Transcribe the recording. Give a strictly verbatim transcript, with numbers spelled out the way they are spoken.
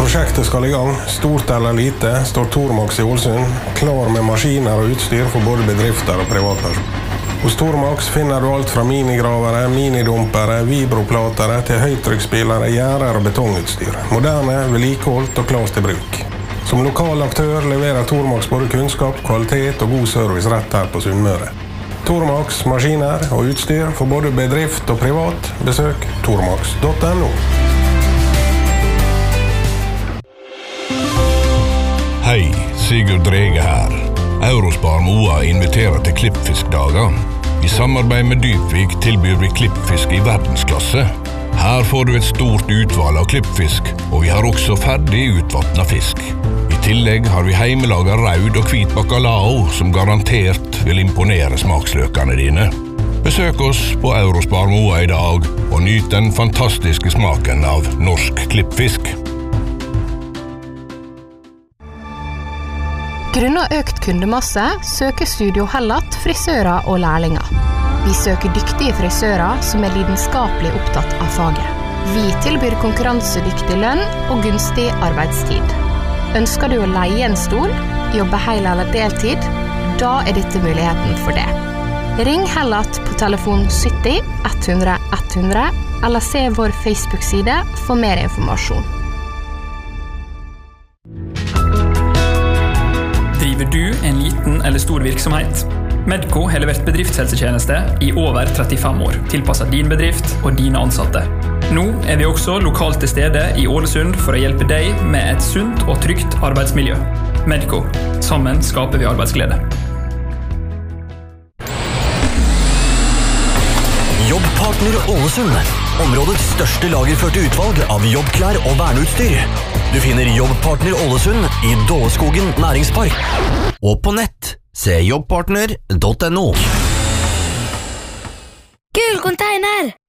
Prosjektet skal i gang, stort eller lite, står Tormax i Ålesund, klar med maskiner og utstyr for både bedrifter og privatpersoner. Hos Tormax finner du alt fra minigravere, minidumpere, vibroplatere til høytrykksspillere, gjerder og betongutstyr. Moderne, vedlikeholdt og klart til bruk. Som lokal aktør leverer Tormax både kunnskap, kvalitet og god service rett her på Sunnmøre. Tormax, maskiner og utstyr for både bedrift og privat. Besøk tormax punktum no. Hei, Sigurd Drege her. Eurospar Moa inviterer til klippfiskdager. I samarbeid med Dypvik tilbyr vi klippfisk i verdensklasse. Her får du et stort utvalg av klippfisk, og vi har også ferdig utvattnet fisk. I tillegg har vi heimelaget raud og hvit bacalao, som garantert vil imponere smaksløkene dine. Besøk oss på Eurospar Moa i dag, og nyt den fantastiske smaken av norsk klippfisk. Grunnet økt kundemasse søker Studio Hellat frisører og lærlinger. Vi søker dyktige frisører som er lidenskapelig opptatt av faget. Vi tilbyr konkurransedyktig lønn og gunstig arbeidstid. Ønsker du å leie en stol, jobbe hel eller deltid? Da er dette muligheten for det. Ring Hellat på telefon sytti ett hundre ett hundre eller se vår Facebook-side for mer informasjon. Driver du en liten eller stor virksomhet? Medco har levert bedriftshelsetjeneste i over trettifem år, tilpasset din bedrift og dine ansatte. Nå er vi også lokalt til stede i Ålesund for å hjelpe deg med et sunt og trygt arbeidsmiljø. Medco. Sammen skaper vi arbeidsglede. Jobbpartner Ålesund. Områdets største lagerførte utvalg av jobbklær og verneutstyr. Du finner Jobbpartner Ålesund i Dåleskogen næringspark. Og på nett, se jobbpartner punktum no. Kul container!